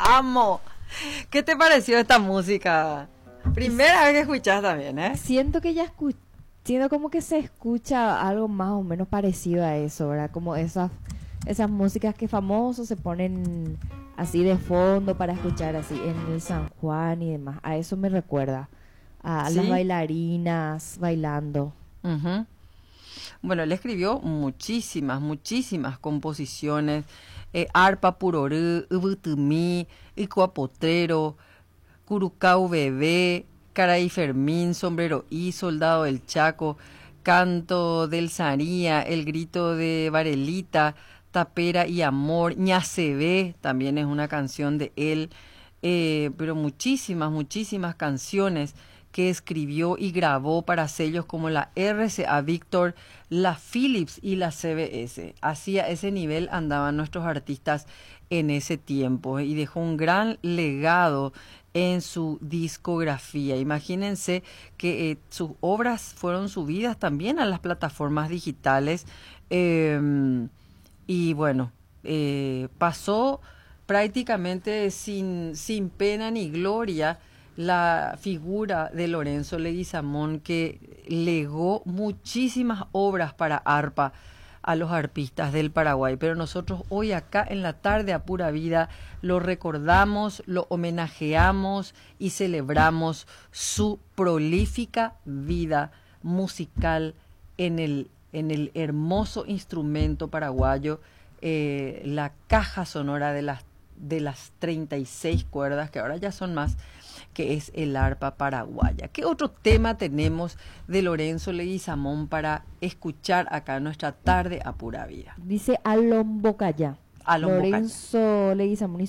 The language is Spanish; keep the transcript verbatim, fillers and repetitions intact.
amo. ¿Qué te pareció esta música? Primera vez que escuchás también, ¿eh? Siento que ya escuché, siento como que se escucha algo más o menos parecido a eso, ¿verdad? Como esas, esas músicas que famosos se ponen así de fondo para escuchar así en el San Juan y demás. A eso me recuerda, a las Sí. bailarinas bailando. Ujú. Bueno, él escribió muchísimas, muchísimas composiciones. Eh, Arpa Purorú, Ubutumi, Icuapotrero, Curucao Bebé, Caray Fermín, Sombrero y Soldado del Chaco, Canto del Saría, El Grito de Varelita, Tapera y Amor, Ñacebé, también es una canción de él, eh, pero muchísimas, muchísimas canciones que escribió y grabó para sellos como la R C A Victor, la Philips y la C B S. Así a ese nivel andaban nuestros artistas en ese tiempo y dejó un gran legado en su discografía. Imagínense que eh, sus obras fueron subidas también a las plataformas digitales eh, y bueno, eh, pasó prácticamente sin, sin pena ni gloria la figura de Lorenzo Leguizamón, que legó muchísimas obras para arpa a los arpistas del Paraguay, pero nosotros hoy acá en la tarde a pura vida lo recordamos, lo homenajeamos y celebramos su prolífica vida musical en el, en el hermoso instrumento paraguayo, eh, la caja sonora de las, de las treinta y seis cuerdas, que ahora ya son más, que es el arpa paraguaya. ¿Qué otro tema tenemos de Lorenzo Leguizamón para escuchar acá en nuestra tarde a pura vida? Dice Alombocaya. Alombocaya. Lorenzo Leguizamón y